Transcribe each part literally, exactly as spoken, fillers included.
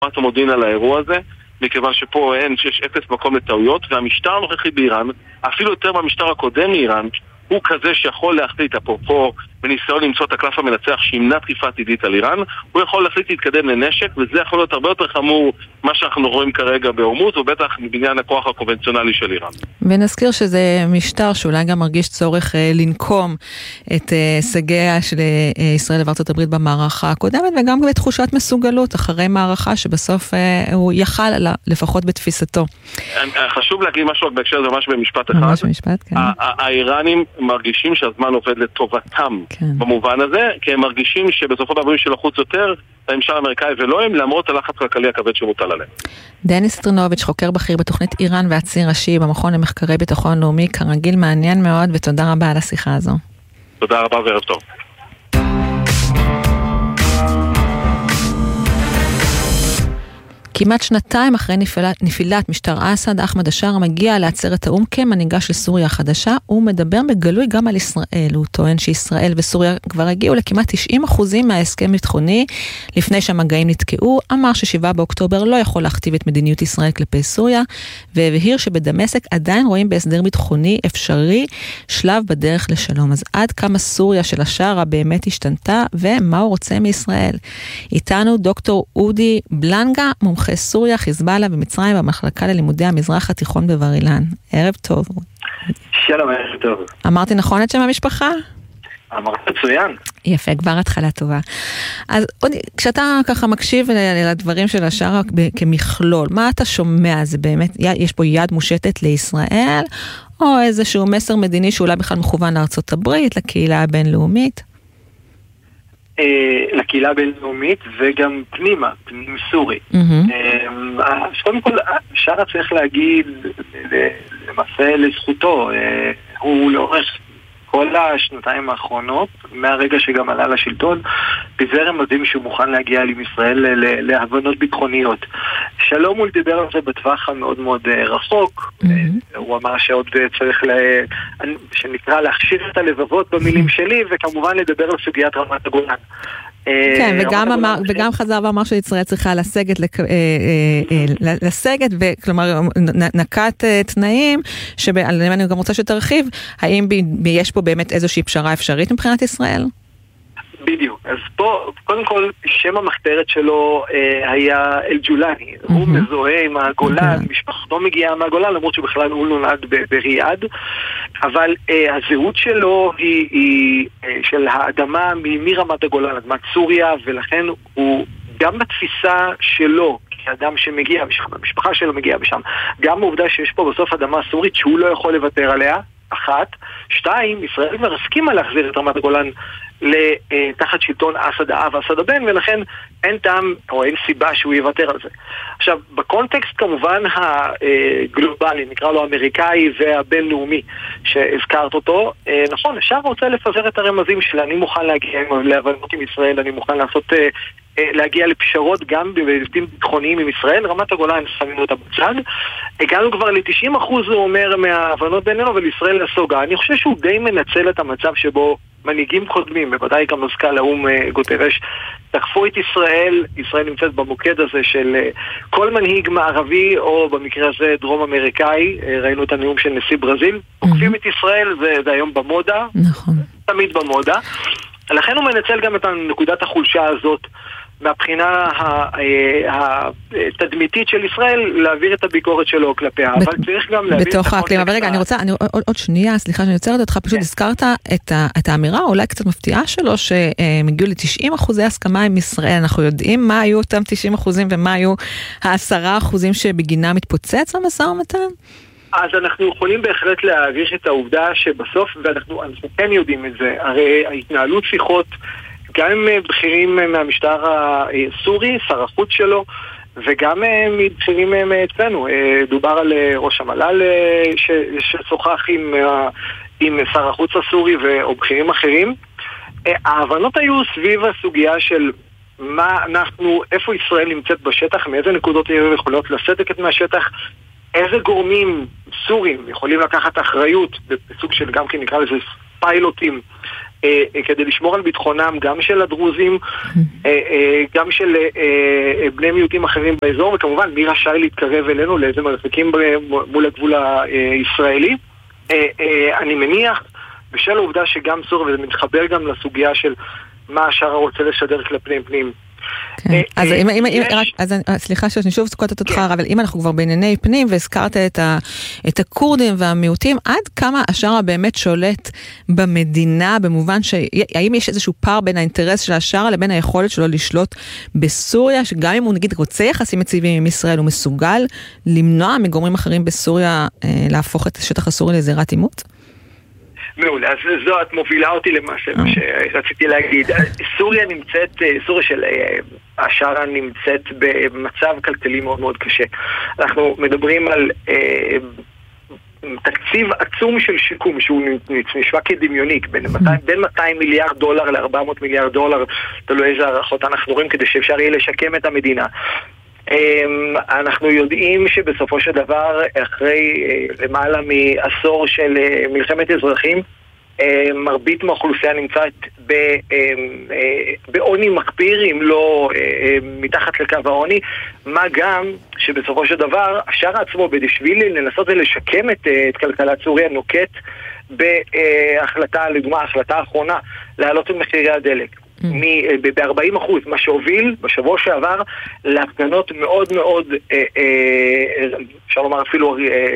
חומת המודיעין על האירוע הזה, מכיוון שפה אין שיש אפס מקום לטעויות, והמשטר הנוכחי באיראן, אפילו יותר מהמשטר הקודם מאיראן, הוא כזה שיכול להחליט, אפרופו בניסיון למצוא את הקלף המנצח שימנע תקיפה עתידית על איראן, הוא יכול להחליט להתקדם לנשק, וזה יכול להיות הרבה יותר חמור מה שאנחנו רואים כרגע בהורמוז, ובטח מבניין הכוח הקונבנציונלי של איראן. ונזכיר שזה משטר שאולי גם מרגיש צורך אה, לנקום את הישגיה אה, של אה, ישראל וארצות הברית במערכה הקודמת, וגם בתחושת מסוגלות אחרי מערכה שבסוף אה, הוא יכל לה, לפחות בתפיסתו. חשוב להגיד משהו רק בהקשר, זה ממש במשפט אחד. ממש במשפט, כן. האיראנים מרגישים שהזמן עובד לטובתם. כן. במובן הזה, כי הם מרגישים שבסופו של דבר של החוץ יותר, הממשל האמריקאי ולא הם, למרות הלחץ הכלכלי הכבד שמוטל עליהם. דניס טרנוביץ', חוקר בכיר בתוכנית איראן והציר ראשי במכון למחקרי ביטחון לאומי, כרגיל מעניין מאוד, ותודה רבה על השיחה הזו. תודה רבה וערב טוב. כמעט שנתיים אחרי נפילת, נפילת משטר אסד, אחמד השאר מגיע לעצרת האו"ם כמנהיגה של סוריה החדשה, הוא מדבר בגלוי גם על ישראל. הוא טוען שישראל וסוריה כבר הגיעו לכמעט תשעים אחוזים מההסכם ביטחוני לפני שהמגעים נתקעו, אמר ששבעה באוקטובר לא יכול להכתיב את מדיניות ישראל כלפי סוריה, והבהיר שבדמשק עדיין רואים בהסדר ביטחוני אפשרי שלב בדרך לשלום. אז עד כמה סוריה של השאר באמת השתנתה ומה הוא רוצה מישראל? איתנו דוקטור אודי בלנגה, מומחה סוריה, חיזבאללה ומצרים במחלקה ללימודי המזרח התיכון בבר אילן. ערב טוב. שלום, ערב טוב. אמרתי נכון את שם המשפחה? אמרת מצוין. יפה, כבר התחלה טובה. אז עוד, כשאתה ככה מקשיב לדברים של השאר כמכלול, מה אתה שומע? זה באמת, יש פה יד מושטת לישראל, או איזשהו מסר מדיני שאולי בכלל מכוון לארצות הברית, לקהילה הבינלאומית? לקהילה הבינלאומית וגם פנימה, פנים סורי. קודם כל, שרה צריך להגיד למעשה לזכותו, הוא לאורך כל השנתיים האחרונות, מהרגע שגם עלה לשלטון, פיזר רמזים שהוא מוכן להגיע עם ישראל להבנות ביטחוניות. שלום הוא לדבר על זה בטווח המאוד מאוד רחוק, הוא אמר שעוד צריך שנקרא להכשיר את הלבבות במילים שלי, וכמובן לדבר על סוגיית רמת הגולן. כן, וגם, אמר, וגם חזר ואמר שישראל צריכה לסגת, לסגת, וכלומר נקט תנאים, שעליהם אני גם רוצה שתרחיב, האם יש פה באמת איזושהי פשרה אפשרית מבחינת ישראל? בדיוק, אז פה קודם כל שם המחתרת שלו אה, היה אל-ג'ולני, mm-hmm. הוא מזוהה עם הגולן, mm-hmm. משפחתו מגיעה מהגולן למרות שבכלל הוא נולד בריאד, אבל אה, הזהות שלו היא, היא אה, של האדמה מרמת הגולן, אדמת סוריה, ולכן הוא גם בתפיסה שלו כאדם שמגיע משם, המשפחה שלו מגיעה משם, גם העובדה שיש פה בסוף אדמה סורית שהוא לא יכול לוותר עליה, אחת, שתיים, ישראל כבר הסכימה להחזיר את רמת הגולן לתחת שלטון אסד האב ואסד הבן, ולכן אין טעם או אין סיבה שהוא יוותר על זה. עכשיו, בקונטקסט כמובן הגלובלי, נקרא לו האמריקאי והבינלאומי שהזכרת אותו, נכון, אפשר רוצה לפזר את הרמזים שלה, אני מוכן להגיע להבנות עם ישראל, אני מוכן לעשות, להגיע לפשרות גם בהיבטים ביטחוניים עם ישראל, רמת הגולן שמים אותה בצד, הגענו כבר ל-תשעים אחוז, הוא אומר, מההבנות בינינו ולישראל לסוגה. אני חושב שהוא די מנצל את המצב שבו מנהיגים קודמים, בוודאי גם מזכ"ל האו"ם גוטרש, תקפו את ישראל, ישראל נמצאת במוקד הזה של כל מנהיג מערבי, או במקרה הזה דרום אמריקאי, ראינו את הנאום של נשיא ברזיל, תוקפים את ישראל, זה, זה היום במודה, נכון. תמיד במודה, לכן הוא מנצל גם את נקודת החולשה הזאת, מהבחינה התדמיתית של ישראל, להעביר את הביקורת שלו כלפיה, אבל צריך גם להעביר בתוך האקלים. אבל רגע, אני רוצה, עוד שנייה, סליחה שאני יוצרת אותך, פשוט הזכרת את האמירה, אולי קצת מפתיעה שלו, שהם הגיעו ל-תשעים אחוזי הסכמה עם ישראל. אנחנו יודעים מה היו אותם תשעים אחוזים, ומה היו העשרה אחוזים שבגינה מתפוצץ במשא ומתן? אז אנחנו יכולים בהחלט להעריך את העובדה שבסוף, ואנחנו כן יודעים את זה, הרי ההתנהלות שיחות, גם מבחירים מהמשטר הסורי, שר החוץ שלו, וגם מבחירים מאצלנו. דובר על ראש המל"ל ששוחח עם, עם שר החוץ הסורי או בכירים אחרים. ההבנות היו סביב הסוגיה של מה אנחנו, איפה ישראל נמצאת בשטח, מאיזה נקודות יכולות לסדק את מהשטח, איזה גורמים סורים יכולים לקחת אחריות בסוג של גם כן נקרא לזה פיילוטים כדי לשמור על ביטחונם גם של הדרוזים, גם של בני מיעוטים אחרים באזור, וכמובן מי רשאי להתקרב אלינו לאיזה מרחקים מול הגבול הישראלי. אני מניח, בשל העובדה שגם סוריה, וזה מתחבר גם לסוגיה של מה השאר רוצה לשדר כלפי פנים. אז סליחה שאני שוב קוטעת אותך, אבל אם אנחנו כבר בענייני פנים והזכרת את הכורדים והמיעוטים, עד כמה השארה באמת שולט במדינה, במובן שהאם יש איזשהו פער בין האינטרס של השארה לבין היכולת שלו לשלוט בסוריה, שגם אם הוא נגיד רוצה יחסים יציבים עם ישראל, הוא מסוגל למנוע מגורמים אחרים בסוריה להפוך את השטח הסורי לזירת עימות? מעולה, אז זו את מובילה אותי למעשה, מה שרציתי להגיד. סוריה נמצאת, סוריה של השארה נמצאת במצב כלכלי מאוד מאוד קשה. אנחנו מדברים על אה, תקציב עצום של שיקום, שהוא נשמע כדמיוני, בין מאתיים מיליארד דולר ל-ארבע מאות מיליארד דולר, תלוי איזה הערכות אנחנו רואים, כדי שאפשר יהיה לשקם את המדינה. אנחנו יודעים שבסופו של דבר, אחרי למעלה מעשור של מלחמת אזרחים, מרבית מהאוכלוסייה נמצאת בעוני מקפיר, אם לא מתחת לקו העוני, מה גם שבסופו של דבר, השאר עצמו, בשביל לנסות ולשקם את, את כלכלת סוריה, נוקט בהחלטה, לדוגמה, ההחלטה האחרונה, להעלות את מחירי הדלק. ב-ארבעים אחוז, מה שהוביל בשבוע שעבר להפגנות מאוד מאוד, אפשר לומר אפילו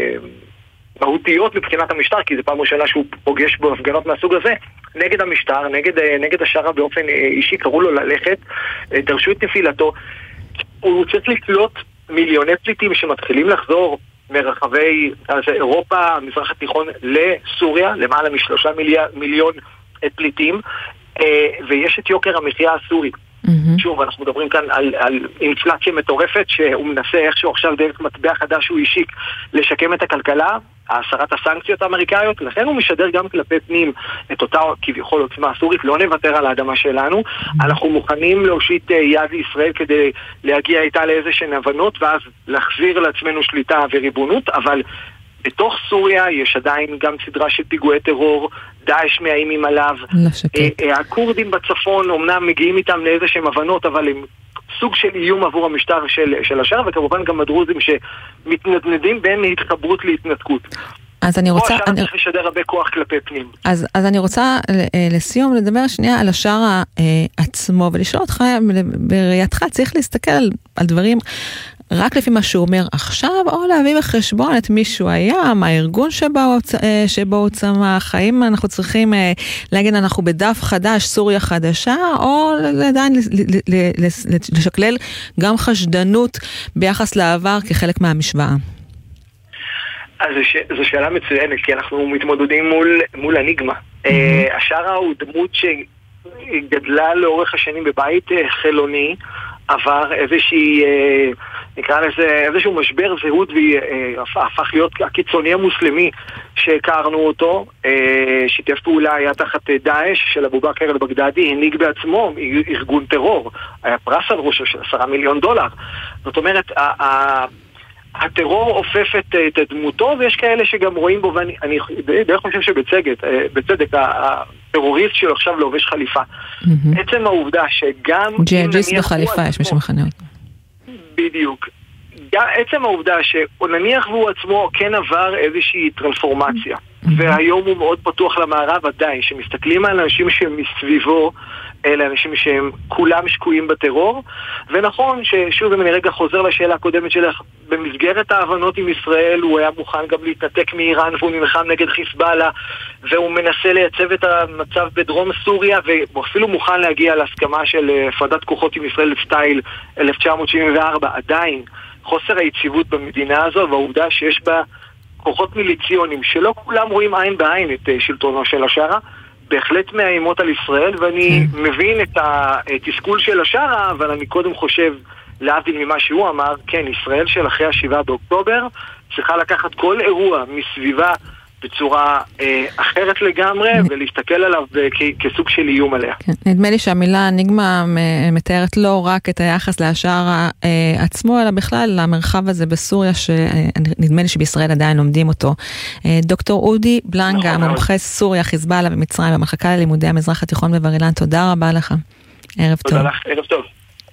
מהותיות מבחינת המשטר, כי זה פעם ראשונה שהוא פוגש בהפגנות מהסוג הזה, נגד המשטר, נגד, נגד השארה באופן אישי, קראו לו ללכת, דרשו את נפילתו. הוא צריך לקלוט מיליוני פליטים שמתחילים לחזור מרחבי אירופה, המזרח התיכון, לסוריה, למעלה משלושה מיליון פליטים, ויש את יוקר המחיה הסורי. שוב, אנחנו מדברים כאן על, על אינפלציה מטורפת, שהוא מנסה איכשהו עכשיו דרך מטבע חדש שהוא אישיק לשקם את הכלכלה, הסרת הסנקציות האמריקאיות, לכן הוא משדר גם כלפי פנים את אותה כביכול עוצמה הסורית, לא נוותר על האדמה שלנו, אנחנו מוכנים להושיט יד לישראל כדי להגיע איתה לאיזה שהן הבנות, ואז להחזיר לעצמנו שליטה וריבונות, אבל בתוך סוריה יש עדיין גם סדרה של פיגועי טרור, דאעש מאיימים עליו, הכורדים בצפון אומנם מגיעים איתם לאיזה שהם הבנות, אבל הם סוג של איום עבור המשטר של, של השאר, וכמובן גם הדרוזים שמתנדנדים בין התחברות להתנתקות. אז אני רוצה... פה השאר צריך לשדר הרבה כוח כלפי פנים. אז, אז אני רוצה לסיום לדבר שנייה על השאר עצמו, ולשאול אותך, בראייתך צריך להסתכל על, על דברים רק לפי מה שהוא אומר עכשיו, או להביא בחשבון את מי שהוא היה, מה הארגון שבו, שבו הוא צמח, האם אנחנו צריכים להגיד אנחנו בדף חדש, סוריה חדשה, או עדיין לשקלל גם חשדנות ביחס לעבר כחלק מהמשוואה? אז זו שאלה מצוינת, כי אנחנו מתמודדים מול, מול אניגמה. השארה הוא דמות שגדלה לאורך השנים בבית חילוני, עבר איזושהי, נקרא לזה, איזשהו משבר זהות, והפך להיות הקיצוני המוסלמי שהכרנו אותו, שיתף פעולה היה תחת דאעש של אבו בכר אל-בגדדי, הנהיג בעצמו ארגון טרור, היה פרס על ראשו של עשרה מיליון דולר. זאת אומרת, הטרור אופף את, את דמותו, ויש כאלה שגם רואים בו, ואני אני, דרך חושב שבצדק, בצדק, הטרוריסט שלו עכשיו לובש חליפה. Mm-hmm. עצם העובדה שגם... ג'יהאדיסט בחליפה, יש מי שמכנה אותו. בדיוק. עצם העובדה שנניח והוא עצמו כן עבר איזושהי טרנספורמציה, mm-hmm. והיום הוא מאוד פתוח למערב עדיין, שמסתכלים על אנשים שמסביבו, אלה אנשים שהם כולם שקועים בטרור, ונכון ששוב אם אני רגע חוזר לשאלה הקודמת שלך, במסגרת ההבנות עם ישראל הוא היה מוכן גם להתנתק מאיראן, והוא נלחם נגד חיזבאללה, והוא מנסה לייצב את המצב בדרום סוריה, ואפילו מוכן להגיע להסכמה של הפרדת כוחות עם ישראל סטייל אלף תשע מאות שבעים וארבע. עדיין חוסר היציבות במדינה הזו, והעובדה שיש בה כוחות מיליציונים שלא כולם רואים עין בעין את שלטונו של השארה, בהחלט מאיימות על ישראל, ואני מבין את התסכול של השארה, אבל אני קודם חושב, להבדיל ממה שהוא אמר, כן, ישראל של אחרי השבעה באוקטובר צריכה לקחת כל אירוע מסביבה בצורה אה, אחרת לגמרי, ולהסתכל עליו כ- כסוג של איום עליה. כן. נדמה לי שהמילה אניגמה מתארת לא רק את היחס לשער אה, עצמו, אלא בכלל למרחב הזה בסוריה, שנדמה לי שבישראל עדיין לומדים אותו. אה, דוקטור אודי בלנגה, נכון, מומחה סוריה, חיזבאללה ומצרים, במחלקה ללימודי המזרח התיכון בבר אילן, תודה רבה לך. ערב טוב. תודה לך, ערב טוב.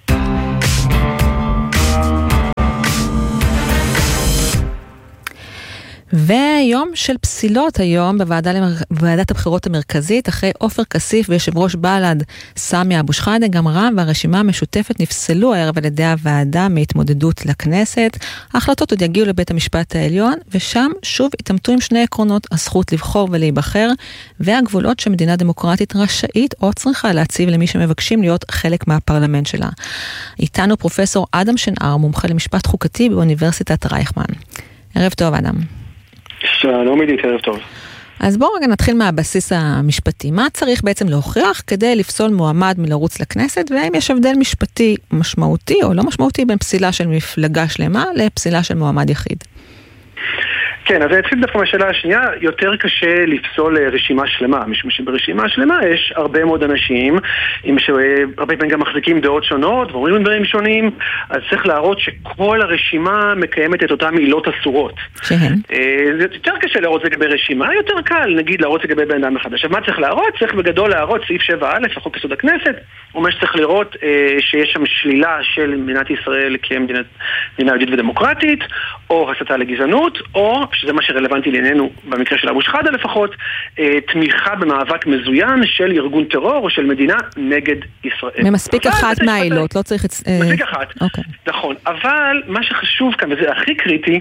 ויום של פסילות היום בוועדה בוועדת הבחירות המרכזית, אחרי עופר כסיף ויושב ראש בל"ד סמי אבו שחאדה, גם רע"מ והרשימה המשותפת נפסלו הערב על ידי הוועדה מהתמודדות לכנסת. ההחלטות עוד יגיעו לבית המשפט העליון, ושם שוב התעמתו עם שני עקרונות, הזכות לבחור ולהיבחר, והגבולות שמדינה דמוקרטית רשאית או צריכה להציב למי שמבקשים להיות חלק מהפרלמנט שלה. איתנו פרופסור אדם שנער, מומחה למשפט חוקתי באוניברסיטת רייכמן. ערב טוב אדם. שלום עידית, ערב טוב. אז בואו רגע נתחיל מהבסיס המשפטי. מה צריך בעצם להוכיח כדי לפסול מועמד מלרוץ לכנסת, והאם יש הבדל משפטי משמעותי או לא משמעותי בין פסילה של מפלגה שלמה לפסילה של מועמד יחיד? כן, אז אני אתחיל דווקא מהשאלה השנייה. יותר קשה לפסול רשימה שלמה, משום שברשימה שלמה יש הרבה מאוד אנשים, הרבה פעמים גם מחזיקים דעות שונות ואומרים דברים שונים, אז צריך להראות שכל הרשימה מקיימת את אותם עילות אסורות. שהן? זה יותר קשה להראות לגבי רשימה, יותר קל נגיד להראות לגבי בן אדם אחד. עכשיו מה צריך להראות? צריך בגדול להראות סעיף שבע א' לחוק יסוד הכנסת, אומר שצריך לראות שיש שם שלילה של מדינת ישראל כמדינה יהודית ודמוקרטית, או הסתה לגזענות, או שזה מה שרלוונטי לעינינו במקרה של אבו שחאדה לפחות, תמיכה במאבק מזוין של ארגון טרור או של מדינה נגד ישראל. ממספיק אחת מהעילות, לא צריך... מספיק אחת, נכון. אבל מה שחשוב כאן, וזה הכי קריטי,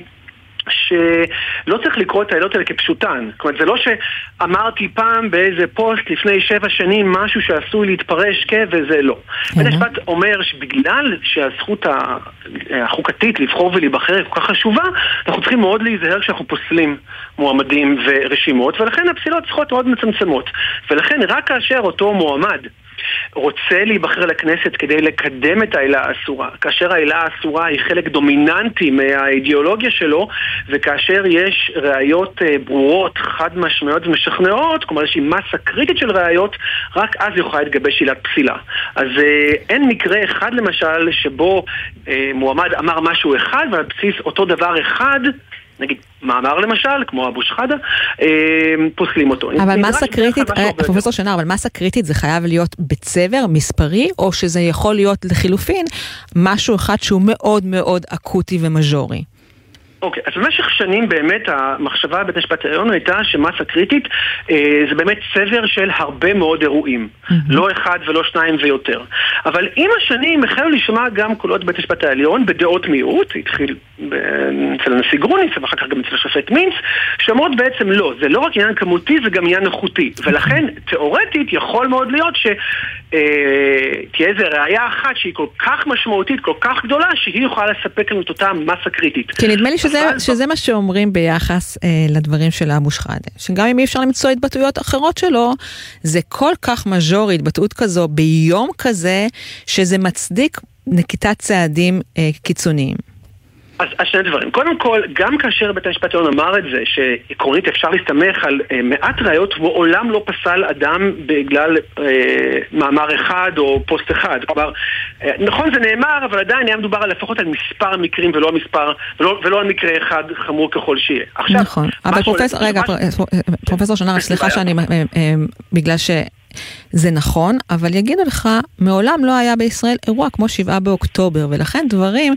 שלא צריך לקרוא את העילות האלה כפשוטן. כלומר, זה לא שאמרתי פעם באיזה פוסט לפני שבע שנים משהו שעשוי להתפרש כ... וזה לא. בית המשפט אומר שבגלל שהזכות החוקתית לבחור ולהיבחר היא כל כך חשובה, אנחנו צריכים מאוד להיזהר כשאנחנו פוסלים מועמדים ורשימות, ולכן הפסילות צריכות מאוד מצמצמות. ולכן רק כאשר אותו מועמד רוצה להיבחר לכנסת כדי לקדם את העילה האסורה, כאשר העילה האסורה היא חלק דומיננטי מהאידיאולוגיה שלו, וכאשר יש ראיות ברורות, חד משמעיות ומשכנעות, כלומר יש מסה קריטית של ראיות, רק אז יוכל להתגבש עילת פסילה. אז אין מקרה אחד למשל שבו מועמד אמר משהו אחד ועל בסיס אותו דבר אחד, נגיד מאמר למשל, כמו אבו שחאדה, פוסלים אותו. אבל מסה קריטית, פרופסור שנער, אבל מסה קריטית זה חייב להיות בצבר, מספרי, או שזה יכול להיות לחילופין משהו אחד שהוא מאוד מאוד אקוטי ומז'ורי? אוקיי, אז במשך שנים באמת המחשבה בבית המשפט העליון הייתה שמסה קריטית אה, זה באמת צבר של הרבה מאוד אירועים. Mm-hmm. לא אחד ולא שניים ויותר. אבל עם השנים החלו לשמוע גם קולות בית המשפט העליון בדעות מיעוט, התחיל אצל הנשיא גרוניס ואחר כך גם אצל השופט מינץ, שאומרות בעצם לא, זה לא רק עניין כמותי, זה גם עניין איכותי. ולכן תיאורטית יכול מאוד להיות ש... תהיה איזו ראייה אחת שהיא כל כך משמעותית, כל כך גדולה, שהיא יכולה לספק לנו את אותה מסה קריטית. כי נדמה לי שזה, שזה מה שאומרים ביחס אה, לדברים של אבו שחאדה. שגם אם אי אפשר למצוא התבטאויות אחרות שלו, זה כל כך מז'ורי, התבטאות כזו, ביום כזה, שזה מצדיק נקיטת צעדים אה, קיצוניים. אז, אז שני דברים. קודם כל, גם כאשר בית המשפט העליון אמר את זה, שעקרונית אפשר להסתמך על אה, מעט ראיות, הוא עולם לא פסל אדם בגלל אה, מאמר אחד או פוסט אחד. כלומר, אה, נכון זה נאמר, אבל עדיין היה מדובר על לפחות על מספר המקרים ולא מספר, ולא, ולא על מקרה אחד חמור ככל שיהיה. עכשיו, נכון. אבל פרופסור, רגע, פרופסור שנער, סליחה שאני, אה, אה, בגלל ש... זה נכון, אבל יגידו לך, מעולם לא היה בישראל אירוע כמו שבעה באוקטובר, ולכן דברים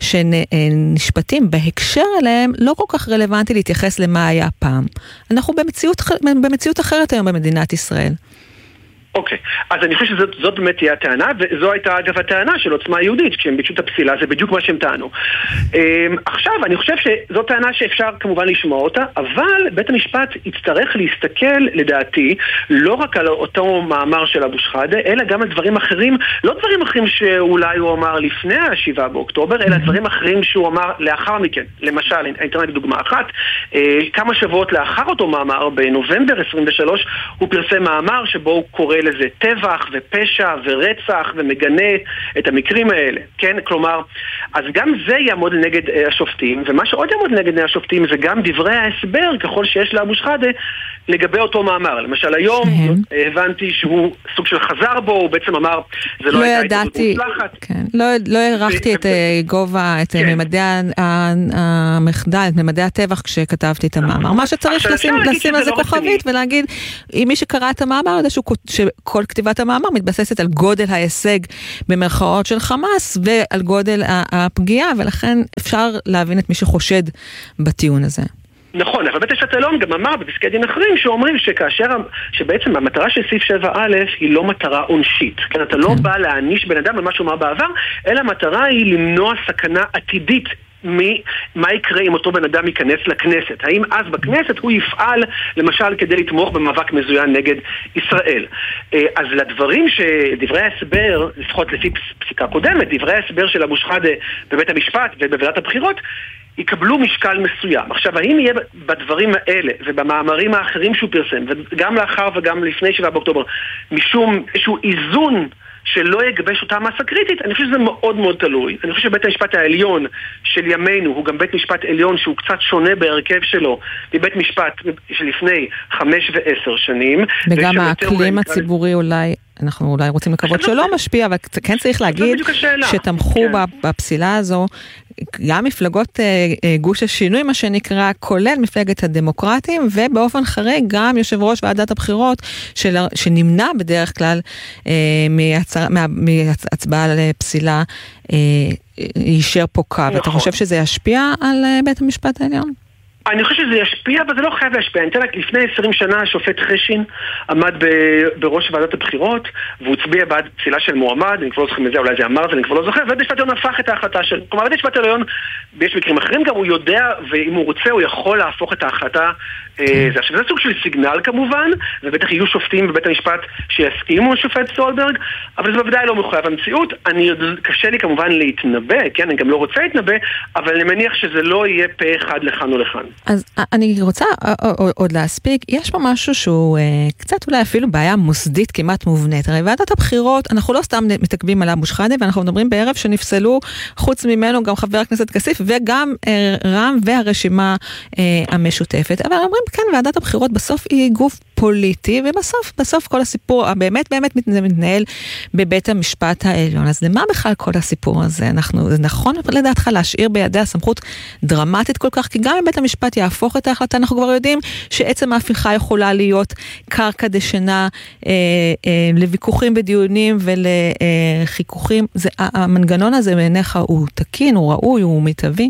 שנשפטים בהקשר אליהם לא כל כך רלוונטי להתייחס למה היה פעם. אנחנו במציאות, במציאות אחרת היום במדינת ישראל. אוקיי, אז אני חושב שזאת באמת תהיה הטענה, וזו הייתה אגב הטענה של עוצמה יהודית, כשהם ביטשו את הפסילה, זה בדיוק מה שהם טענו. עכשיו, אני חושב שזו טענה שאפשר כמובן לשמוע אותה, אבל בית המשפט יצטרך להסתכל, לדעתי, לא רק על אותו מאמר של אבו שחאדה, אלא גם על דברים אחרים, לא דברים אחרים שאולי הוא אמר לפני השבעה באוקטובר, אלא דברים אחרים שהוא אמר לאחר מכן. למשל, אני אתן רק דוגמה אחת, כמה שבועות לאחר אותו מאמר, בנובמבר עשרים ושלוש, הוא פרסם מאמר שבו הוא קורא לזה טבח ופשע ורצח ומגנה את המקרים האלה, כן? כלומר, אז גם זה יעמוד נגד השופטים, ומה שעוד יעמוד נגד השופטים זה גם דברי ההסבר, ככל שיש לאבו שחאדה, לגבי אותו מאמר. למשל, היום הבנתי שהוא סוג של חזר בו, הוא בעצם אמר, זה לא הייתה התערבות מוצלחת. כן, לא הערכתי את גובה, את ממדי המחדל, את ממדי הטבח כשכתבתי את המאמר. מה שצריך לשים לזה כוכבית ולהגיד, אם מי שקרא את המאמר, יודע שכל כתיבת המאמר מתבססת על גודל ההישג במרכאות של חמאס, ועל גודל הפגיעה, ולכן אפשר להבין את מי שחושד בטיעון הזה. נכון, אבל בית המשפט העליון גם אמר בפסקי דין אחרים שאומרים שכאשר, שבעצם המטרה של סעיף שבע א' היא לא מטרה עונשית. כן, אתה לא בא להעניש בן אדם על מה שהוא אמר בעבר, אלא המטרה היא למנוע סכנה עתידית מה יקרה אם אותו בן אדם ייכנס לכנסת. האם אז בכנסת הוא יפעל למשל כדי לתמוך במאבק מזוין נגד ישראל. אז לדברים שדברי ההסבר, לפחות לפי פסיקה קודמת, דברי ההסבר של אבו שחאדה בבית המשפט ובוועדת הבחירות יקבלו משקל מסוים. עכשיו, האם יהיה בדברים האלה ובמאמרים האחרים שהוא פרסם, וגם לאחר וגם לפני שבעה באוקטובר, משום איזשהו איזון שלא יגבש אותה מסה קריטית, אני חושב שזה מאוד מאוד תלוי. אני חושב שבית המשפט העליון של ימינו הוא גם בית משפט עליון שהוא קצת שונה בהרכב שלו מבית משפט שלפני חמש ועשר שנים. וגם האקלים הציבורי אולי, אנחנו אולי רוצים לקוות שלא משפיע, אבל כן צריך להגיד שתמכו בפסילה הזו גם מפלגות גוש השינוי, מה שנקרא, כולל מפלגת הדמוקרטים, ובאופן חריג גם יושב ראש ועדת הבחירות שנמנע בדרך כלל מהצבעה לפסילה יישר פה קו. אתה חושב שזה ישפיע על בית המשפט העליון? אני חושב שזה ישפיע, אבל זה לא חייב להשפיע. אני אתן רק, לפני עשרים שנה השופט חשין עמד בראש ועדת הבחירות, והוא הצביע בעד פסילה של מועמד, אני כבר לא זוכר מזה, אולי זה אמר, ואני כבר לא זוכר, ובית המשפט העליון הפך את ההחלטה של... כלומר, בית המשפט העליון, יש מקרים אחרים גם, הוא יודע, ואם הוא רוצה, הוא יכול להפוך את ההחלטה. זה עכשיו, זה סוג של סיגנל כמובן, ובטח יהיו שופטים בבית המשפט שיסכימו השופט סולברג, אבל זה בוודאי לא מחויב המציאות. אני, קשה לי כמובן להתנבא, כן, אני גם לא רוצה להתנבא, אבל אני מניח שזה לא יהיה פה אחד לכאן או לכאן. אז אני רוצה עוד להספיק, יש פה משהו שהוא קצת אולי אפילו בעיה מוסדית כמעט מובנית. הרי ועדת הבחירות, אנחנו לא סתם מתעכבים על אבו שחאדה, ואנחנו מדברים בערב שנפסלו חוץ ממנו גם חבר הכנסת כסיף, וגם רם והרשימה המשותפת. אבל אומרים, כן, ועדת הבחירות בסוף היא גוף פוליטי, ובסוף, בסוף כל הסיפור, באמת באמת מתנהל בבית המשפט העליון. אז למה בכלל כל הסיפור הזה? אנחנו, זה נכון לדעתך להשאיר בידי הסמכות דרמטית כל כך, כי גם אם בית המשפט יהפוך את ההחלטה, אנחנו כבר יודעים שעצם ההפיכה יכולה להיות קרקע דשנה אה, אה, לוויכוחים בדיונים ולחיכוכים. זה, המנגנון הזה בעיניך הוא תקין, הוא ראוי, הוא מיטבי?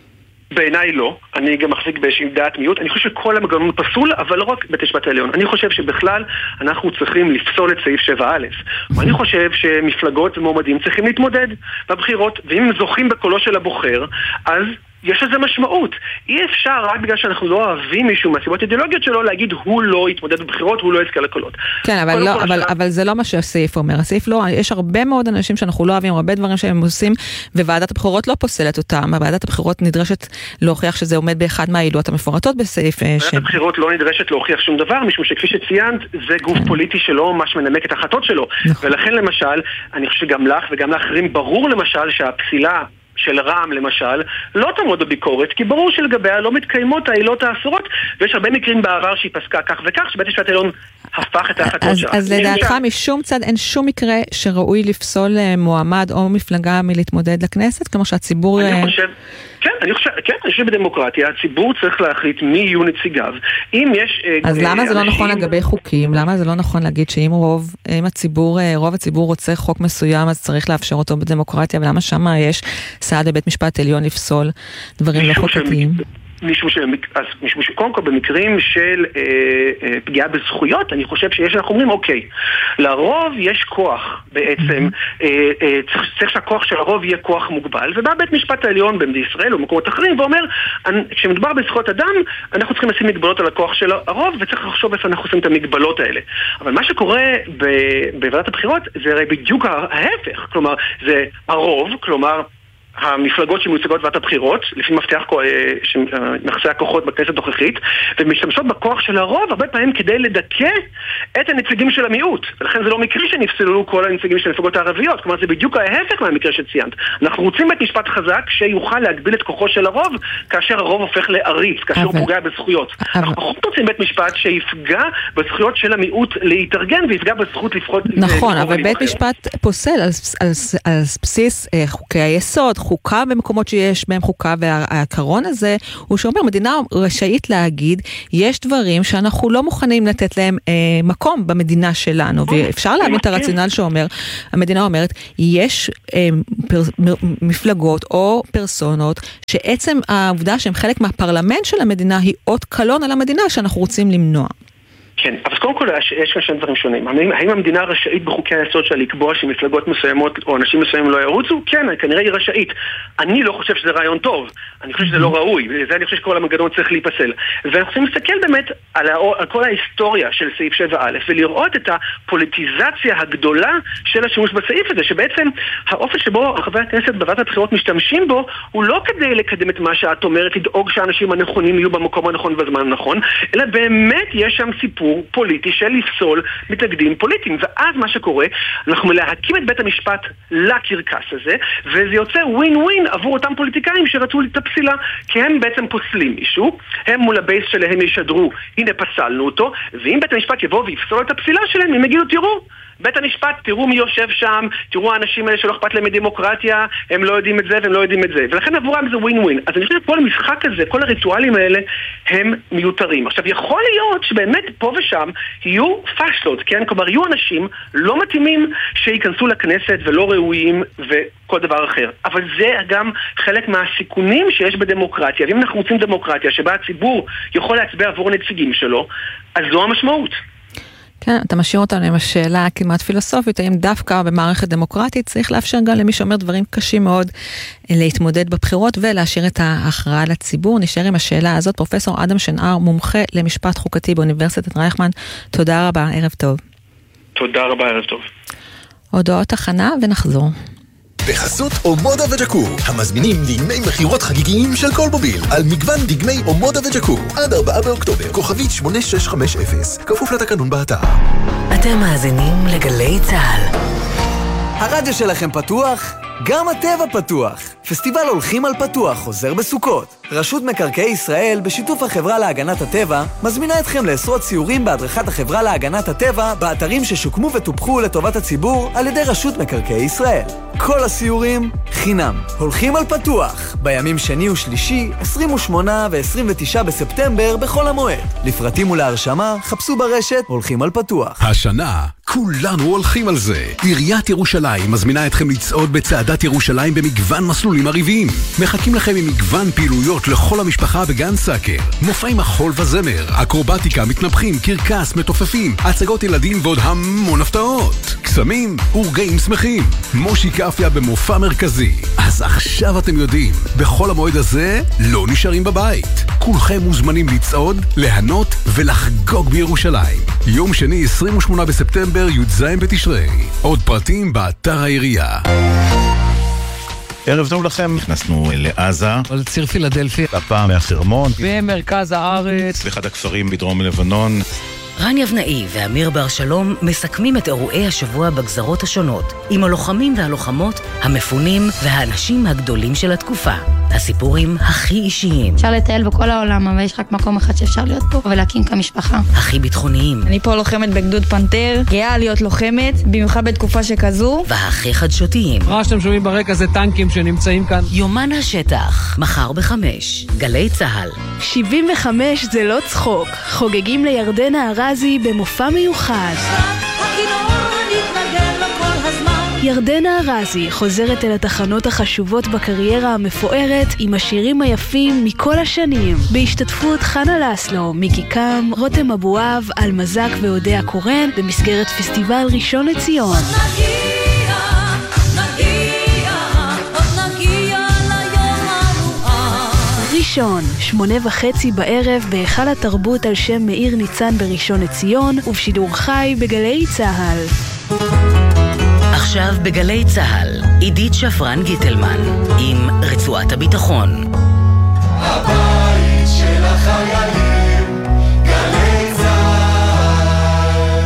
בעיניי לא, אני גם מחזיק באיזושהי דעת מיעוט. אני חושב שכל המנגנון פסול, אבל לא רק בית המשפט העליון. אני חושב שבכלל אנחנו צריכים לפסול את סעיף שבע א'. ואני חושב שמפלגות ומועמדים צריכים להתמודד בבחירות, ואם הם זוכים בקולו של הבוחר, אז יש לזה משמעות. אי אפשר רק בגלל שאנחנו לא אוהבים מישהו מהסיבות אידיאולוגיות שלו להגיד הוא לא יתמודד בבחירות, הוא לא יזכה לקולות. כן, אבל, לא, אבל, השאר... אבל זה לא מה שהסעיף אומר. הסעיף לא, יש הרבה מאוד אנשים שאנחנו לא אוהבים, הרבה דברים שהם עושים, וועדת הבחירות לא פוסלת אותם. ועדת הבחירות נדרשת להוכיח שזה עומד באחד מהעילות המפורטות בסעיף. ועדת ש... הבחירות לא נדרשת להוכיח שום דבר, משום שכפי שציינת, זה גוף כן. פוליטי שלא ממש מנמק את ההחלטות שלו. נכון. ולכן למשל, אני חושב שגם לך וגם לאחרים ברור למשל שהפסילה של רע"מ למשל, לא תעמוד בביקורת, כי ברור שלגביה לא מתקיימות העילות האסורות, ויש הרבה מקרים בעבר שהיא פסקה כך וכך, שבית המשפט העליון הפך את ההחלטות שלה. אז לדעתך משום צד אין שום מקרה שראוי לפסול מועמד או מפלגה מלהתמודד לכנסת, כמו שהציבור... אני חושב... כן, אני חושב, כן, אני חושב בדמוקרטיה, הציבור צריך להחליט מי יהיו נציגיו. אם יש... אז למה זה לא נכון לגבי חוקים? למה זה לא נכון להגיד שאם רוב, אם הציבור, רוב הציבור רוצה חוק מסוים, אז צריך לאפשר אותו בדמוקרטיה, ולמה שם יש סעד לבית משפט עליון לפסול דברים לא חוקתיים? משום ש... אז, משום שקודם כל במקרים של אה, אה, פגיעה בזכויות, אני חושב שיש, אנחנו אומרים, אוקיי, לרוב יש כוח בעצם, אה, אה, צריך, צריך שהכוח של הרוב יהיה כוח מוגבל, ובא בית משפט העליון במדינת ישראל או במקומות אחרים, ואומר, כשמדובר בזכויות אדם, אנחנו צריכים לשים מגבלות על הכוח של הרוב, וצריך לחשוב איפה אנחנו עושים את המגבלות האלה. אבל מה שקורה בוועדת הבחירות, זה הרי בדיוק ההפך, כלומר, זה הרוב, כלומר, המפלגות שמיוצגות בוועדת הבחירות, לפי מפתח יחסי הכוחות בכנסת הנוכחית, ומשתמשות בכוח של הרוב הרבה פעמים כדי לדכא את הנציגים של המיעוט. ולכן זה לא מקרי שנפסלו כל הנציגים של המפלגות הערביות, כלומר זה בדיוק ההפך מהמקרה שציינת. אנחנו רוצים בית משפט חזק שיוכל להגביל את כוחו של הרוב, כאשר הרוב הופך לעריץ, כאשר הוא פוגע בזכויות. אנחנו פחות רוצים בית משפט שיפגע בזכויות של המיעוט להתארגן ויפגע בזכות לפחות... נכון, אבל בית משפט פוסל על בסיס חוקי היסוד, חוקה במקומות שיש בהם חוקה, והעקרון הזה הוא שאומר, מדינה רשאית להגיד, יש דברים שאנחנו לא מוכנים לתת להם אה, מקום במדינה שלנו, ואפשר להבין את הרציונל שאומר, המדינה אומרת, יש אה, פר, מפלגות או פרסונות, שעצם העובדה שהם חלק מהפרלמנט של המדינה, היא אות קלון על המדינה שאנחנו רוצים למנוע. כן, אבל קודם כל יש כאן שני דברים שונים. האם המדינה רשאית בחוקי היסוד שלה לקבוע שמפלגות מסוימות או אנשים מסוימים לא ירוצו? כן, כנראה היא רשאית. אני לא חושב שזה רעיון טוב. אני חושב שזה לא ראוי. וזה אני חושב שכל המנגנון צריך להיפסל. ואנחנו צריכים להסתכל באמת על, על כל ההיסטוריה של סעיף שבע א' ולראות את הפוליטיזציה הגדולה של השימוש בסעיף הזה, שבעצם האופן שבו חברי הכנסת בוועדת הבחירות משתמשים בו, הוא לא כדי לקדם את מה שאת אומרת, לדאוג שהאנשים הנכונים יהיו במקום הנכון ובזמן הנכון, אלא באמת יש שם סיפור פוליטי של לפסול מתנגדים פוליטיים. ואז מה שקורה, אנחנו להקים את בית המשפט לקרקס הזה, וזה יוצא ווין ווין עבור אותם פוליטיקאים שרצו את הפסילה, כי הם בעצם פוסלים מישהו, הם מול הבייס שלהם ישדרו, הנה פסלנו אותו, ואם בית המשפט יבוא ויפסול את הפסילה שלהם, הם יגידו, תראו, בית המשפט, תראו מי יושב שם, תראו האנשים האלה שלא אכפת להם מדמוקרטיה, הם לא יודעים את זה והם לא יודעים את זה. ולכן עבורם זה ווין ווין. אז אני חושב שכל המשחק הזה, כל הריטואלים האלה, הם מיותרים. עכשיו, יכול להיות שבאמת פה ושם יהיו פשלות, כן? כלומר, יהיו אנשים לא מתאימים שייכנסו לכנסת ולא ראויים וכל דבר אחר. אבל זה גם חלק מהסיכונים שיש בדמוקרטיה. ואם אנחנו רוצים דמוקרטיה שבה הציבור יכול להצביע עבור נציגים שלו, אז זו המשמעות. כן, אתה משאיר אותנו עם השאלה כמעט פילוסופית, האם דווקא במערכת דמוקרטית צריך לאפשר גם למי שאומר דברים קשים מאוד להתמודד בבחירות ולהשאיר את ההכרעה לציבור. נשאר עם השאלה הזאת. פרופסור אדם שנער, מומחה למשפט חוקתי באוניברסיטת רייכמן, תודה רבה, ערב טוב. תודה רבה, ערב טוב. הודעות הכנה ונחזור. בחסות אומודה וג'קור, המזמינים דגמי מחירות חגיגיים של כל מוביל, על מגוון דגמי אומודה וג'קור, עד ארבעה באוקטובר, כוכבית שמונה שש חמש אפס, כפוף לתקנון באתר. אתם מאזינים לגלי צהל. הרדיו שלכם פתוח? גם הטבע פתוח. פסטיבל הולכים על פתוח חוזר בסוכות. רשות מקרקעי ישראל, בשיתוף החברה להגנת הטבע, מזמינה אתכם לעשרות סיורים בהדרכת החברה להגנת הטבע באתרים ששוקמו וטופחו לטובת הציבור על ידי רשות מקרקעי ישראל. כל הסיורים חינם. הולכים על פתוח, בימים שני ושלישי, עשרים ושמונה ו-עשרים ותשעה בספטמבר בכל המועד. לפרטים ולהרשמה, חפשו ברשת הולכים על פתוח. השנה, כולנו הולכים על זה. עיריית ירושלים מזמינה אתכם לצעוד בצעדת ירושלים במגוון מסלולים עריביים. מחכים לכם עם מגוון פעילויות לכל המשפחה בגן סאקר. מופעים החול וזמר, אקרובטיקה, מתנפחים, קרקס, מתופפים, הצגות ילדים ועוד המון הפתעות. קסמים ורגעים שמחים. מושי קפיה במופע מרכזי. אז עכשיו אתם יודעים, בכל המועד הזה לא נשארים בבית. כולכם מוזמנים לצעוד, להנות ולחגוג בירושלים. יום שני עשרים ושמונה בספטמבר י"ז בתשרי. עוד פרטים באתר העירייה. ערב טוב לכם, נכנסנו לעזה, על ציר פילדלפי, הפעם מהחרמון, במרכז הארץ, באחד הכפרים בדרום לבנון. רן יבנאי ואמיר בר שלום מסכמים את אירועי השבוע בגזרות השונות, עם הלוחמים והלוחמות, המפונים והאנשים הגדולים של התקופה. הסיפורים הכי אישיים. אפשר לטייל בכל העולם, אבל יש רק מקום אחד שאפשר להיות פה ולהקים כמשפחה. הכי ביטחוניים. אני פה לוחמת בגדוד פנתר, גאה להיות לוחמת, במיוחד בתקופה שכזו. והכי חדשותיים. מה שאתם שומעים ברקע זה טנקים שנמצאים כאן. יומן השטח, מחר בחמש, גלי צהל. שבעים וחמש זה לא צחוק. חוגגים לירדנה ארזי במופע מיוחד. ירדנה ארזי חוזרת אל התחנות החשובות בקריירה המפוארת עם השירים היפים מכל השנים, בהשתתפות חנה לסלו, מיקי קם, רותם אבואב, אלמזק והודיה קורן, במסגרת פסטיבל ראשון לציון. ראשון, שמונה וחצי בערב בהיכל התרבות על שם מאיר ניצן בראשון לציון, ובשידור חי בגלי צהל. עכשיו עכשיו בגלי צהל, עידית שפרן גיטלמן, עם רצועת הביטחון. הבית של החיילים, גלי צהל.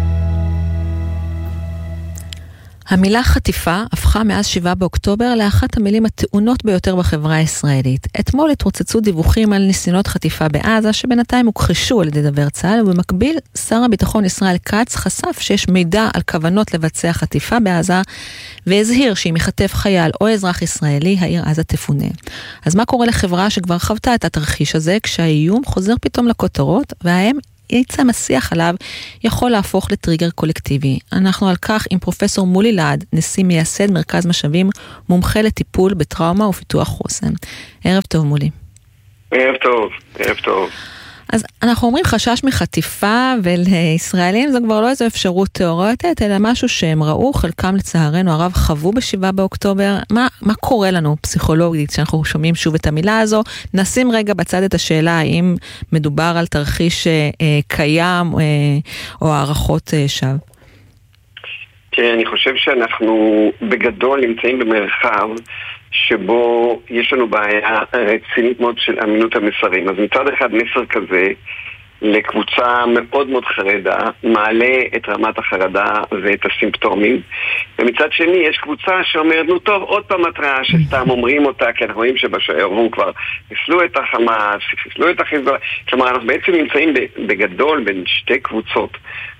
המילה חטיפה הפכה מאז שבעה באוקטובר לאחת המילים הטעונות ביותר בחברה הישראלית. אתמול התרוצצו דיווחים על ניסיונות חטיפה בעזה שבינתיים הוכחשו על ידי דובר צה"ל, ובמקביל שר הביטחון ישראל כץ חשף שיש מידע על כוונות לבצע חטיפה בעזה, והזהיר שאם יחטף חייל או אזרח ישראלי, העיר עזה תפונה. אז מה קורה לחברה שכבר חוותה את התרחיש הזה, כשהאיום חוזר פתאום לכותרות, והאם יצא משיח עליו יכול להפוך לטריגר קולקטיבי? אנחנו על כך עם פרופסור מולי לעד, נשיא מייסד מרכז משאבים, מומחה לטיפול בטראומה ופיתוח חוסן. ערב טוב מולי. ערב טוב, ערב טוב. אז אנחנו אומרים חשש מחטיפה, ולישראלים זו כבר לא איזו אפשרות תיאורטית, אלא משהו שהם ראו, חלקם לצערנו הרב חוו בשבעה באוקטובר. מה, מה קורה לנו פסיכולוגית שאנחנו שומעים שוב את המילה הזו? נשים רגע בצד את השאלה האם מדובר על תרחיש אה, קיים אה, או הערכות אה, שווא. כן, אני חושב שאנחנו בגדול נמצאים במרחב שבו יש לנו בעיה רצינית מאוד של אמינות המסרים. אז מצד אחד מסר כזה לקבוצה מאוד מאוד חרדה מעלה את רמת החרדה ואת הסימפטומים, ומצד שני יש קבוצה שאומרת נו טוב, עוד פעם התראה שסתם אומרים אותה, כי אנחנו רואים שבשערום כבר חיסלו את החמאס, חיסלו את החיזבאללה. כלומר אנחנו בעצם נמצאים בגדול בין שתי קבוצות.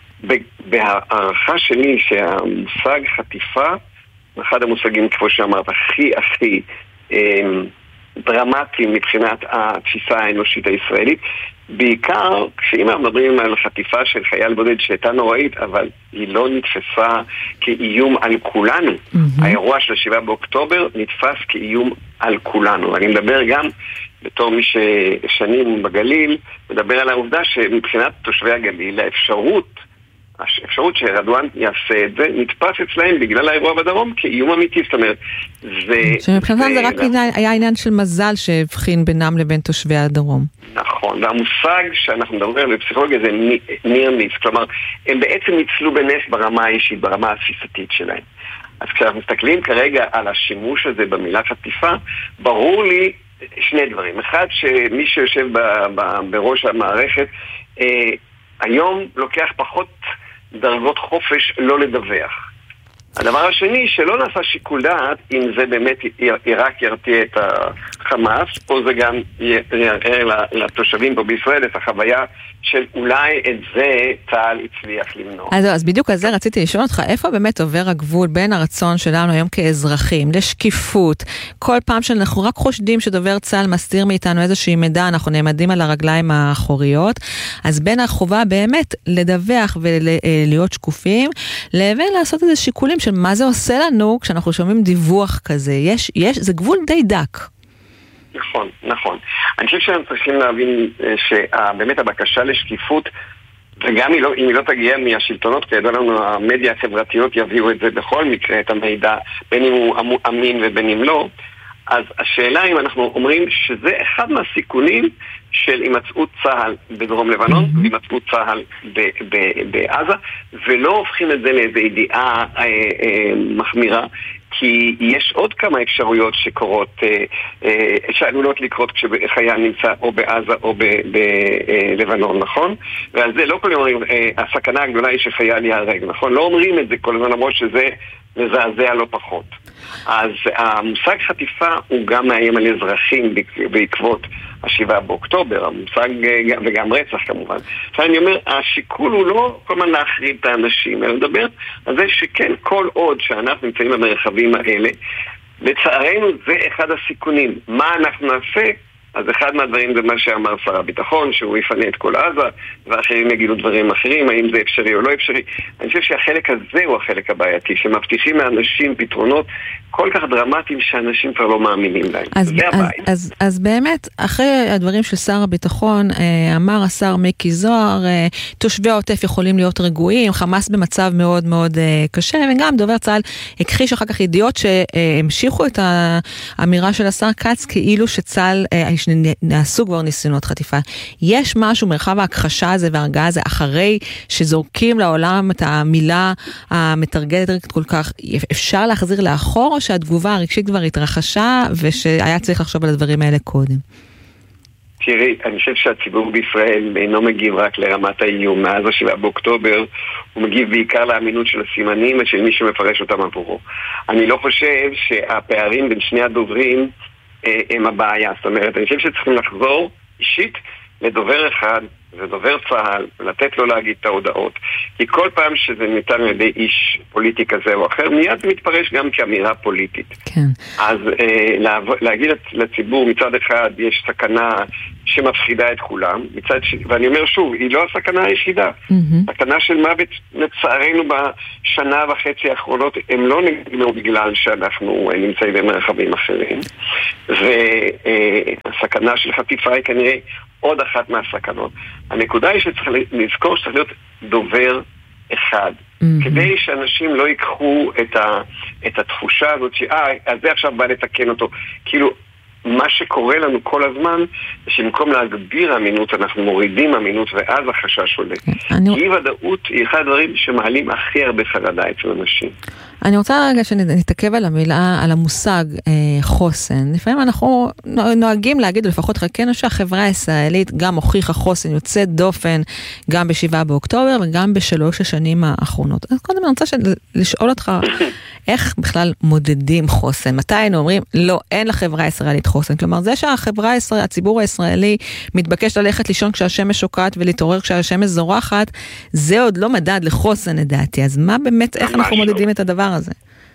בהערכה שלי שהמושג חטיפה אחד המושגים, כמו שאמרת, הכי הכי אה, דרמטיים מבחינת התפיסה האנושית הישראלית, בעיקר כשאם אנחנו מדברים על חטיפה של חייל בודד שהייתה נוראית, אבל היא לא נתפסה כאיום על כולנו. Mm-hmm. האירוע של שבעה באוקטובר נתפס כאיום על כולנו. אני מדבר גם בתור מי ששנים בגליל, מדבר על העובדה שמבחינת תושבי הגליל, האפשרות האפשרות שרדואן יעשה את זה נתפס אצלהם בגלל האירוע בדרום כאיום אמיתי. זאת אומרת, זה... שמבחינתם זה רק היה עניין של מזל שהבחין בינם לבין תושבי הדרום. נכון, והמושג שאנחנו מדברים על בפסיכולוגיה זה ניר ניס, כלומר, הם בעצם ניצלו בנס ברמה האישית, ברמה התפיסתית שלהם. אז כשאנחנו מסתכלים כרגע על השימוש הזה במילה חטיפה, ברור לי שני דברים. אחד, שמי שיושב בראש המערכת, היום לוקח פחות דרגות חופש לא לדווח. הדבר השני, שלא נעשה שיקול דעת אם זה באמת רק ירתיע את החמאס, או זה גם יראה לתושבים פה בישראל את החוויה של אולי את זה צה"ל הצליח למנוע. אז, אז בדיוק על זה רציתי לשאול אותך, איפה באמת עובר הגבול בין הרצון שלנו היום כאזרחים, לשקיפות, כל פעם שאנחנו רק חושדים שדובר צה"ל מסתיר מאיתנו איזושהי מידע, אנחנו נעמדים על הרגליים האחוריות, אז בין החובה באמת לדווח ולהיות שקופים, לבין לעשות איזה שיקולים של מה זה עושה לנו כשאנחנו שומעים דיווח כזה. יש, יש, זה גבול די דק. נכון, נכון. אני חושב שאנחנו צריכים להבין שבאמת הבקשה לשקיפות, וגם אם לא, אם היא לא תגיע מהשלטונות, כי ידוע לנו המדיה החברתיות יביאו את זה בכל מקרה, את המידע, בין אם הוא אמין ובין אם לא, אז השאלה אם אנחנו אומרים שזה אחד מהסיכונים של הימצאות צה"ל בדרום לבנון, mm-hmm. והימצאות צה"ל ב- ב- בעזה, ולא הופכים את זה לאיזו ידיעה אה, אה, מחמירה, כי יש עוד כמה אפשרויות שקורות, אה, אה, שעלולות לקרות כשחייל נמצא או בעזה או בלבנון, נכון? ועל זה לא כל אומרים, אה, הסכנה הגדולה היא שחייל יהרג, נכון? לא אומרים את זה כל הזמן, למרות שזה מזעזע לא פחות. אז המושג חטיפה הוא גם מאיים על אזרחים בעקבות השבעה באוקטובר, המושג וגם רצח כמובן. אני אומר, השיקול הוא לא כל הזמן להחריד את האנשים, אלא לדבר על זה שכן, כל עוד שאנחנו נמצאים במרחבים האלה, לצערנו זה אחד הסיכונים. מה אנחנו נעשה? אז אחד מהדברים זה מה שאמר שר הביטחון, שהוא יפנה את כל עזה, ואחרים יגידו דברים אחרים, האם זה אפשרי או לא אפשרי. אני חושב שהחלק הזה הוא החלק הבעייתי, שמבטיחים לאנשים פתרונות כל כך דרמטיים שאנשים כבר לא מאמינים להם. אז, זה אז, הבעיה. אז, אז באמת, אחרי הדברים של שר הביטחון, אמר השר מיקי זוהר, תושבי העוטף יכולים להיות רגועים, חמאס במצב מאוד מאוד קשה, וגם דובר צה"ל הכחיש אחר כך ידיעות שהמשיכו את האמירה של השר כץ, כאילו שצה"ל שנעשו כבר ניסיונות חטיפה. יש משהו, מרחב ההכחשה הזה וההרגעה הזה, אחרי שזורקים לעולם את המילה המתרגלת כל כך, אפשר להחזיר לאחור, או שהתגובה הרגשית כבר התרחשה, ושהיה צריך לחשוב על הדברים האלה קודם? תראי, אני חושב שהציבור בישראל אינו מגיב רק לרמת האיום. מאז השבעה באוקטובר הוא מגיב בעיקר לאמינות של הסימנים ושל מי שמפרש אותם עבורו. אני לא חושב שהפערים בין שני הדוברים אה, הם הבעיה. זאת אומרת, אני חושב שצריכים לחזור אישית לדובר אחד, זה דובר צהל, ולתת לו להגיד את ההודעות. כי כל פעם שזה ניתן על ידי איש פוליטי כזה או אחר, מיד זה מתפרש גם כאמירה פוליטית. כן. אז אה, לה, להגיד לציבור, מצד אחד יש סכנה שמפחידה את כולם, מצד ש... ואני אומר שוב, היא לא הסכנה היחידה. Mm-hmm. סכנה של מוות, לצערנו בשנה וחצי האחרונות, הם לא נגמרו בגלל שאנחנו נמצאים במרחבים אחרים. והסכנה אה, של חטיפה היא כנראה עוד אחת מהסכנות. הנקודה היא שצריך לזכור שצריך להיות דובר אחד. Mm-hmm. כדי שאנשים לא ייקחו את, ה, את התחושה הזאת שאה, אז זה עכשיו בא לתקן אותו. כאילו, מה שקורה לנו כל הזמן, שבמקום להגביר אמינות, אנחנו מורידים אמינות, ואז החשש עולה. אני... אי ודאות היא אחד הדברים שמעלים הכי הרבה חרדה אצל אנשים. אני רוצה רגע שנתעכב על המילה, על המושג אה, חוסן. לפעמים אנחנו נוהגים להגיד, לפחות חלקנו, שהחברה הישראלית גם הוכיחה חוסן יוצא דופן, גם בשבעה באוקטובר וגם בשלוש השנים האחרונות. אז קודם אני רוצה לשאול אותך, איך בכלל מודדים חוסן? מתי היינו אומרים, לא, אין לחברה הישראלית חוסן? כלומר, זה שהחברה הישראלית, הציבור הישראלי מתבקש ללכת לישון כשהשמש שוקעת ולהתעורר כשהשמש זורחת, זה עוד לא מדד לחוסן לדעתי. אז מה באמת, איך אנחנו מודדים את הדבר הזה?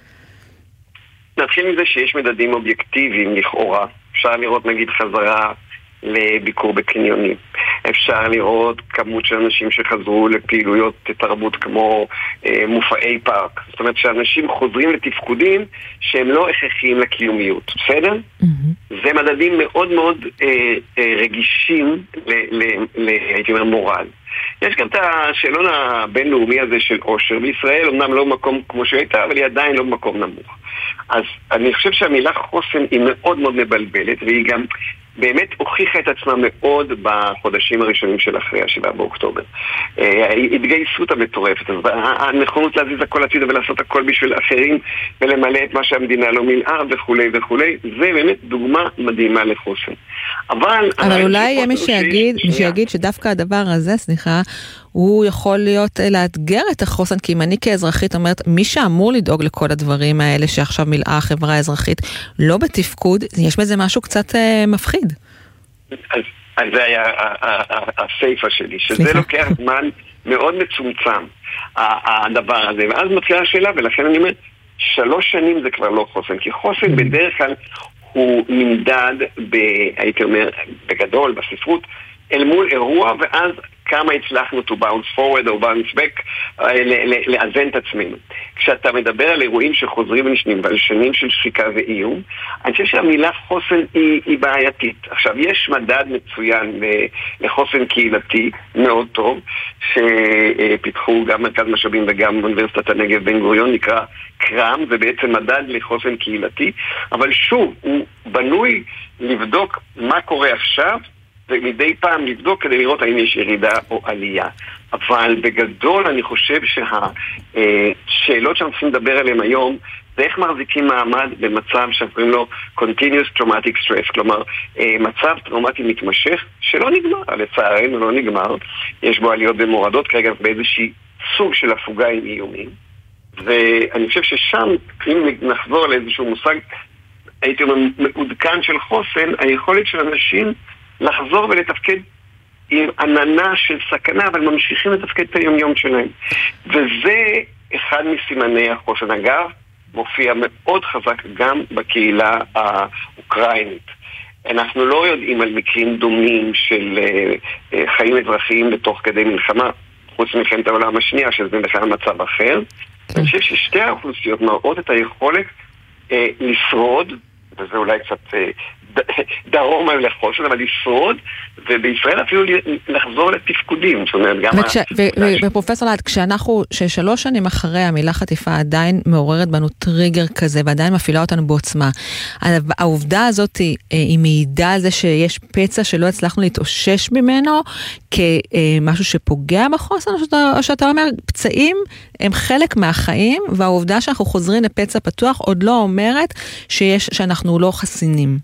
נתחיל מזה שיש מדדים אובייקטיביים לכאורה. אפשר לראות נגיד חזרה לביקור בקניונים. אפשר לראות כמות של אנשים שחזרו לפעילויות תרבות כמו אה, מופעי פארק. זאת אומרת שאנשים חוזרים לתפקודים שהם לא הכרחיים לקיומיות. בסדר? Mm-hmm. זה מדדים מאוד מאוד אה, אה, רגישים ל, ל, ל, הייתי אומר מורל. יש גם את השאלון הבינלאומי הזה של עושר. בישראל אמנם לא מקום כמו שהייתה, אבל היא עדיין לא מקום נמוך. אז אני חושב שהמילה חוסן היא מאוד מאוד מבלבלת, והיא גם באמת הוכיחה את עצמה מאוד בחודשים הראשונים של אחרי השבעה באוקטובר. ההתגייסות המטורפת, הנכונות להזיז הכל הצידה ולעשות הכל בשביל אחרים ולמלא את מה שהמדינה לא מילאה וכולי וכולי, זה באמת דוגמה מדהימה לחוסן. אבל, אבל אולי יהיה מי שיגיד, מי שיגיד שדווקא הדבר הזה, סליחה, הוא יכול להיות לאתגר את החוסן, כי אם אני כאזרחית אומרת, מי שאמור לדאוג לכל הדברים האלה שעכשיו מילאה החברה האזרחית, לא בתפקוד, יש בזה משהו קצת אה, מפחיד. אז, אז זה היה הסייפה שלי, שזה לוקח זמן מאוד מצומצם, הדבר הזה, ואז מתחילה השאלה, ולכן אני אומר, שלוש שנים זה כבר לא חוסן, כי חוסן בדרך כלל הוא נמדד, ב, הייתי אומר, בגדול, בספרות, אל מול אירוע, ואז כמה הצלחנו to bounce forward או bounce back, לאזן את עצמנו. כשאתה מדבר על אירועים שחוזרים ונשנים, ועל שנים של שחיקה ואיום, אני חושב שהמילה חוסן היא, היא בעייתית. עכשיו, יש מדד מצוין לחוסן קהילתי, מאוד טוב, שפיתחו גם מרכז משאבים וגם אוניברסיטת הנגב בן גוריון, נקרא קרם, זה בעצם מדד לחוסן קהילתי, אבל שוב, הוא בנוי לבדוק מה קורה עכשיו, ומדי פעם לבדוק כדי לראות האם יש ירידה או עלייה. אבל בגדול אני חושב שהשאלות שאנחנו צריכים לדבר עליהן היום זה איך מחזיקים מעמד במצב שאנחנו לו continuous traumatic stress, כלומר מצב טראומטי מתמשך שלא נגמר, לצערנו לא נגמר, יש בו עליות ומורדות כרגע באיזושהי סוג של הפוגה עם איומים, ואני חושב ששם אם נחזור לאיזשהו מושג הייתי אומר מעודכן של חוסן, היכולת של אנשים לחזור ולתפקד עם עננה של סכנה, אבל ממשיכים לתפקד את היום-יום שלהם. וזה אחד מסימני החוסן. אגב, מופיע מאוד חזק גם בקהילה האוקראינית. אנחנו לא יודעים על מקרים דומים של uh, uh, חיים אזרחיים בתוך כדי מלחמה, חוץ מלחמת העולם השנייה, שזה בכלל מצב אחר. אני חושב ששתי האוכלוסיות מראות את היכולת uh, לשרוד, וזה אולי קצת uh, דרום לחושן, אבל לשרוד, ובישראל אפילו לחזור לתפקודים. זאת אומרת, גם... ופרופסור להט, כשאנחנו, ששלוש שנים אחרי המילה חטיפה עדיין מעוררת בנו טריגר כזה, ועדיין מפעילה אותנו בעוצמה, העובדה הזאת היא מעידה על זה שיש פצע שלא הצלחנו להתאושש ממנו, כמשהו שפוגע בחוסן, או שאתה אומר, פצעים הם חלק מהחיים, והעובדה שאנחנו חוזרים לפצע פתוח עוד לא אומרת שיש, שאנחנו לא חסינים.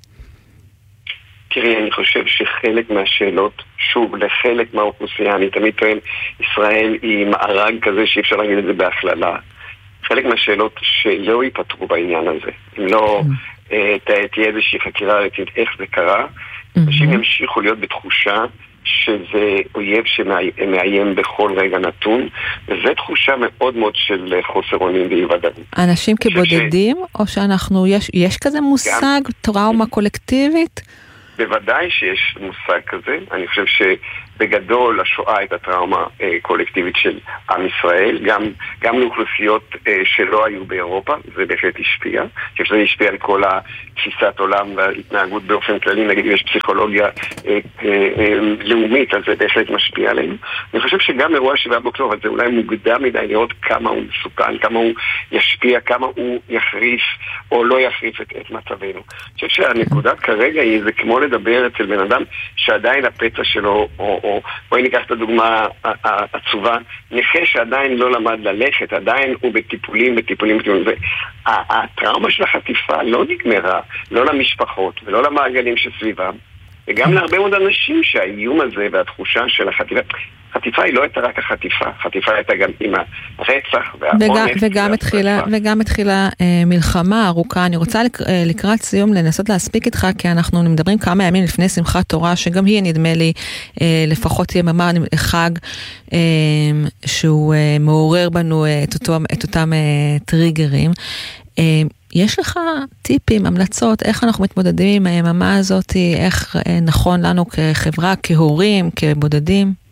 תראי, אני חושב שחלק מהשאלות, שוב, לחלק מהאוכלוסייה, אני תמיד טוען, ישראל היא מארג כזה שאי אפשר להגיד את זה בהכללה. חלק מהשאלות שלא ייפתרו בעניין הזה. אם לא תהיה איזושהי חקירה לתת איך זה קרה, אנשים ימשיכו להיות בתחושה שזה אויב שמאיים בכל רגע נתון, וזו תחושה מאוד מאוד של חוסר אונים ואי-ודאות. אנשים כבודדים, או שאנחנו, יש, יש כזה מושג, טראומה קולקטיבית? בוודאי שיש מושג כזה. אני חושב שבגדול השואה הייתה טראומה אה, קולקטיבית של עם ישראל, גם, גם לאוכלוסיות אה, שלא היו באירופה, זה בהחלט השפיע. אני חושב שזה השפיע על כל התפיסת עולם וההתנהגות באופן כללי, נגיד אם יש פסיכולוגיה אה, אה, אה, לאומית, אז זה בהחלט משפיע עלינו. אני חושב שגם אירוע שבעה באוקטובר, אבל זה אולי מוקדם מדי לראות כמה הוא מסוכן, כמה הוא ישפיע, כמה הוא יחריף או לא יחריף את, את מצבנו. אני חושב שהנקודה כרגע היא זה כמו לדבר אצל בן אדם שעדיין הפצע שלו, או, או בואי ניקח את הדוגמה העצובה, נכה שעדיין לא למד ללכת, עדיין הוא בטיפולים, בטיפולים, בטיפולים. הטראומה של החטיפה לא נגמרה, לא למשפחות ולא למעגלים שסביבם, וגם להרבה מאוד אנשים שהאיום הזה והתחושה של החטיפה, חטיפה היא לא הייתה רק החטיפה, חטיפה הייתה גם עם הרצח והאונס. וגם התחילה, וגם התחילה אה, מלחמה ארוכה. אני רוצה לק, אה, לקראת סיום לנסות להספיק איתך, כי אנחנו מדברים כמה ימים לפני שמחת תורה, שגם היא נדמה לי אה, לפחות יממה חג, אה, שהוא אה, מעורר בנו אה, את, אותו, את אותם אה, טריגרים. אה, יש לך טיפים, המלצות, איך אנחנו מתמודדים עם היממה הזאת, איך אה, נכון לנו כחברה, כהורים, כבודדים?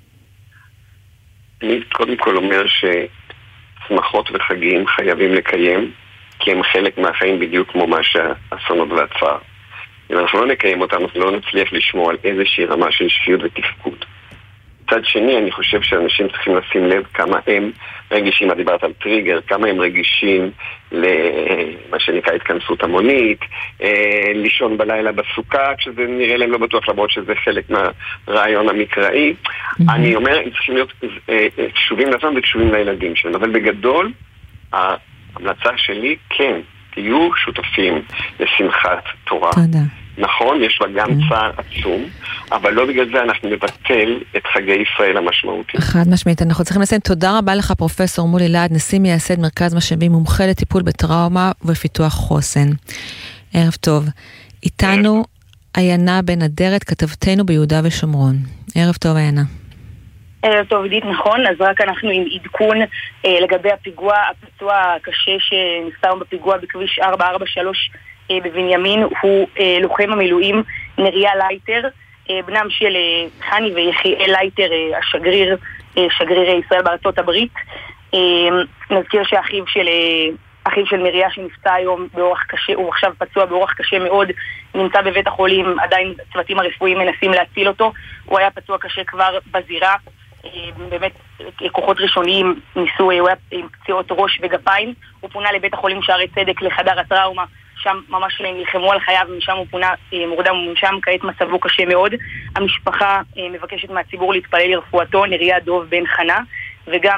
אני קודם כל אומר ששמחות וחגים חייבים לקיים, כי הם חלק מהחיים בדיוק כמו מה שהאסונות והצער. אם אנחנו לא נקיים אותם, אנחנו לא נצליח לשמור על איזושהי רמה של שפיות ותפקוד. מצד שני, אני חושב שאנשים צריכים לשים לב כמה הם רגישים, מה דיברת על טריגר, כמה הם רגישים למה שנקרא התכנסות המונית, לישון בלילה בסוכה, כשזה נראה להם לא בטוח, למרות שזה חלק מהרעיון המקראי. אני אומר, הם צריכים להיות קשובים לעצמם וקשובים לילדים שלהם, אבל בגדול, ההמלצה שלי, כן, תהיו שותפים לשמחת תורה. תודה. נכון, יש בה גם צער עצום, אבל לא בגלל זה אנחנו נבטל את חגי ישראל המשמעותיים. חד משמעית, אנחנו צריכים לסיים. תודה רבה לך פרופסור מולי להט, נשיא מייסד מרכז משאבים, מומחה לטיפול בטראומה ופיתוח חוסן. ערב טוב. איתנו עיינה בן אדרת, כתבתנו ביהודה ושומרון. ערב טוב עיינה. ערב טוב עידית, נכון, אז רק אנחנו עם עדכון אה, לגבי הפיגוע, הפצוע הקשה שנפטר בפיגוע בכביש ארבע ארבע שלוש אה, בבנימין, הוא אה, לוחם המילואים נריה לייטר, אה, בנם של אה, חני ויחיאל לייטר, אה, השגריר, אה, שגריר ישראל בארצות הברית. אה, נזכיר שאחיו של, אה, אחיו של נריה שנפצע היום באורח קשה, הוא עכשיו פצוע באורח קשה מאוד, נמצא בבית החולים, עדיין צוותים הרפואיים מנסים להציל אותו, הוא היה פצוע קשה כבר בזירה, באמת כוחות ראשוניים ניסו, הוא היה עם פציעות ראש וגפיים, הוא פונה לבית החולים שערי צדק לחדר הטראומה, שם ממש נלחמו על חייו, ומשם הוא פונה מורדם ומשם, כעת מצבו קשה מאוד. המשפחה מבקשת מהציבור להתפלל לרפואתו, נריה דוב בן חנה, וגם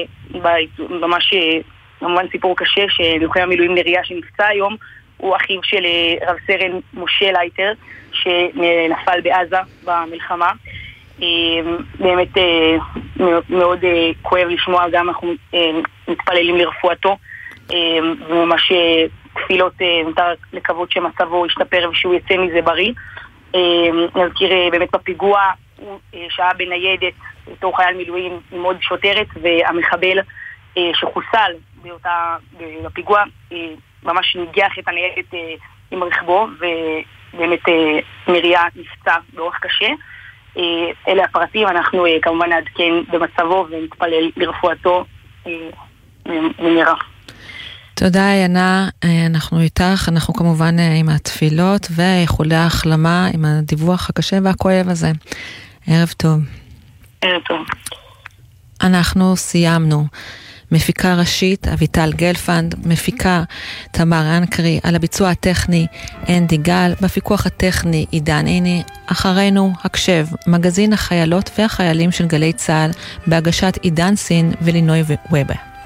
ממש כמובן סיפור קשה שלוחם המילואים נריה שנפצע היום הוא אחיו של רב סרן משה לייטר שנפל בעזה במלחמה. באמת מאוד כואב לשמוע, גם אנחנו מתפללים לרפואתו, וממש תפילות, מותר לקוות שמצבו ישתפר ושהוא יצא מזה בריא. נזכיר באמת בפיגוע הוא שעה בניידת בתור חייל מילואים עם עוד שוטרת, והמחבל שחוסל באותה, בפיגוע ממש נגיח את הניידת עם רכבו, ובאמת נריה נפצע באורח קשה. אלה הפרטים, אנחנו כמובן נעדכן במצבו ונתפלל לרפואתו במהרה. תודה עיינה, אנחנו איתך, אנחנו כמובן עם התפילות ואיחולי ההחלמה עם הדיווח הקשה והכואב הזה. ערב טוב. ערב טוב. אנחנו סיימנו. מפיקה ראשית אביטל גלפנד, מפיקה תמר אנקרי, על הביצוע הטכני אנדי גל, בפיקוח הטכני עידן איני. אחרינו הקשב, מגזין החיילות והחיילים של גלי צהל, בהגשת עידן סין ולינוי וובה.